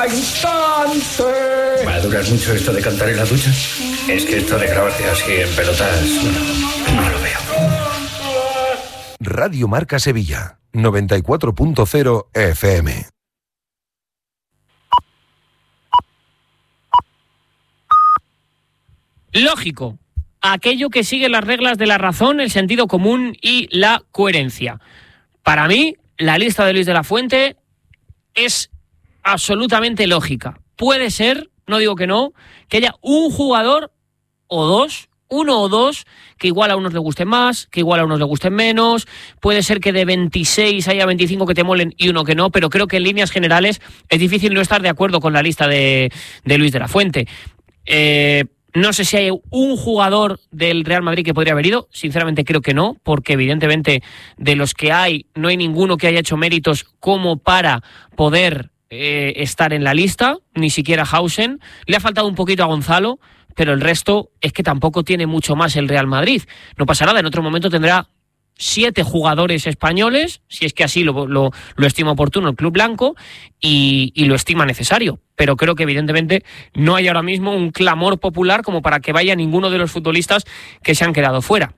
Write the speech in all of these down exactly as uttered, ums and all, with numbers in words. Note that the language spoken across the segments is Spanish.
instante. ¿Va a durar mucho esto de cantar en la ducha? Es que esto de grabarte así en pelotas, no, no lo veo. Radio Marca Sevilla, noventa y cuatro punto cero F M. Lógico. Aquello que sigue las reglas de la razón, el sentido común y la coherencia. Para mí, la lista de Luis de la Fuente es absolutamente lógica. Puede ser, no digo que no, que haya un jugador o dos, uno o dos, que igual a unos le gusten más, que igual a unos le gusten menos. Puede ser que de veintiséis haya veinticinco que te molen y uno que no, pero creo que en líneas generales es difícil no estar de acuerdo con la lista de, de Luis de la Fuente. Eh... No sé si hay un jugador del Real Madrid que podría haber ido. Sinceramente creo que no, porque evidentemente de los que hay, no hay ninguno que haya hecho méritos como para poder eh, estar en la lista, ni siquiera Hausen. Le ha faltado un poquito a Gonzalo, pero el resto es que tampoco tiene mucho más el Real Madrid. No pasa nada, en otro momento tendrá siete jugadores españoles, si es que así lo, lo, lo estima oportuno el Club Blanco y, y lo estima necesario. Pero creo que evidentemente no hay ahora mismo un clamor popular como para que vaya ninguno de los futbolistas que se han quedado fuera.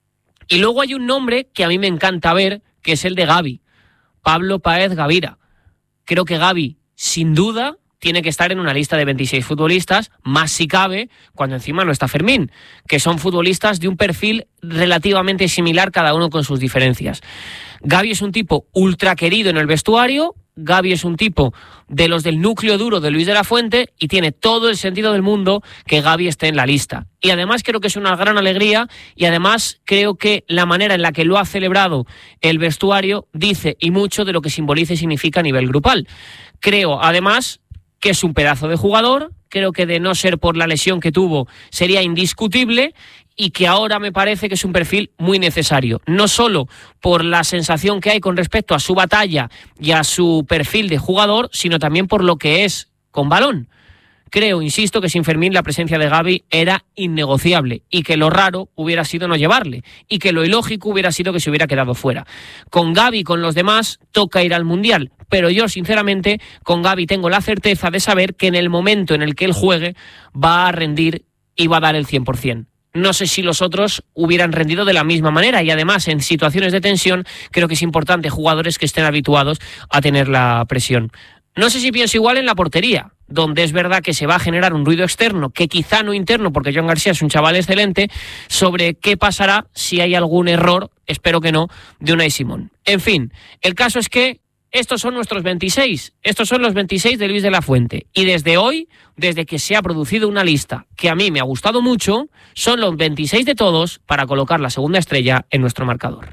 Y luego hay un nombre que a mí me encanta ver, que es el de Gavi, Pablo Páez Gavira. Creo que Gavi, sin duda, tiene que estar en una lista de veintiséis futbolistas, más si cabe, cuando encima no está Fermín, que son futbolistas de un perfil relativamente similar, cada uno con sus diferencias. Gavi es un tipo ultra querido en el vestuario, Gavi es un tipo de los del núcleo duro de Luis de la Fuente y tiene todo el sentido del mundo que Gavi esté en la lista. Y además creo que es una gran alegría y además creo que la manera en la que lo ha celebrado el vestuario dice y mucho de lo que simboliza y significa a nivel grupal. Creo, además, que es un pedazo de jugador, creo que de no ser por la lesión que tuvo sería indiscutible y que ahora me parece que es un perfil muy necesario, no solo por la sensación que hay con respecto a su batalla y a su perfil de jugador, sino también por lo que es con balón. Creo, insisto, que sin Fermín la presencia de Gavi era innegociable y que lo raro hubiera sido no llevarle y que lo ilógico hubiera sido que se hubiera quedado fuera. Con Gavi y con los demás toca ir al Mundial, pero yo sinceramente con Gavi tengo la certeza de saber que en el momento en el que él juegue va a rendir y va a dar el cien por ciento. No sé si los otros hubieran rendido de la misma manera y además en situaciones de tensión creo que es importante jugadores que estén habituados a tener la presión. No sé si pienso igual en la portería, donde es verdad que se va a generar un ruido externo, que quizá no interno, porque Joan García es un chaval excelente, sobre qué pasará si hay algún error, espero que no, de Unai Simón. En fin, el caso es que estos son nuestros veintiséis, estos son los veintiséis de Luis de la Fuente, y desde hoy, desde que se ha producido una lista que a mí me ha gustado mucho, son los veintiséis de todos para colocar la segunda estrella en nuestro marcador.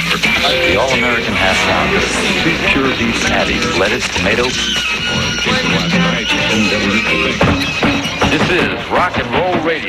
The All-American Half Pounder. Two pure beef patties, lettuce, tomato,